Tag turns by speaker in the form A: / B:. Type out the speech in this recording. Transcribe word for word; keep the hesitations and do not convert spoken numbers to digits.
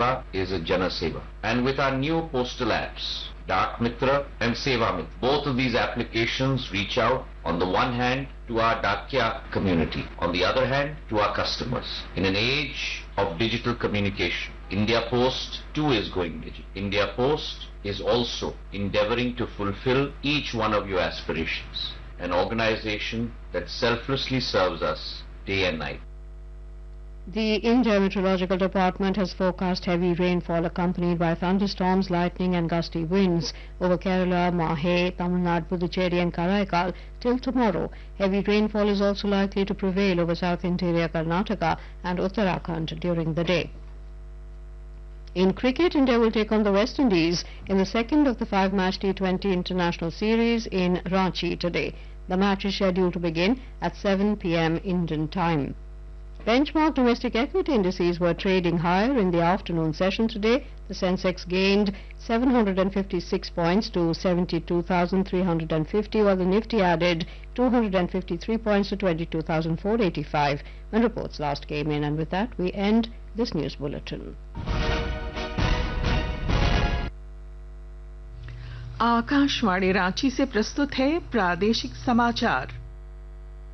A: Dakia is a Jana Seva. And with our new postal apps, Dak Mitra and Seva Mitra, both of these applications reach out on the one hand to our Dakia community, on the other hand to our customers. In an age of digital communication, India Post too is going digital. India Post is also endeavoring to fulfill each one of your aspirations. An organization that selflessly serves us day and night.
B: The India Meteorological Department has forecast heavy rainfall accompanied by thunderstorms, lightning and gusty winds over Kerala, Mahe, Tamil Nadu, Puducherry and Karaikal till tomorrow. Heavy rainfall is also likely to prevail over South Interior Karnataka and Uttarakhand during the day. In cricket, India will take on the West Indies in the second of the five-match T twenty International Series in Ranchi today. The match is scheduled to begin at seven p m Indian time. Benchmark domestic equity indices were trading higher in the afternoon session today. The Sensex gained seven hundred fifty-six points to seventy-two thousand three hundred fifty, while the Nifty added two hundred fifty-three points to twenty-two thousand four hundred eighty-five when reports last came in. And with that, we end this news bulletin.
C: Akashvani Ranchi से प्रस्तुत है प्रादेशिक समाचार।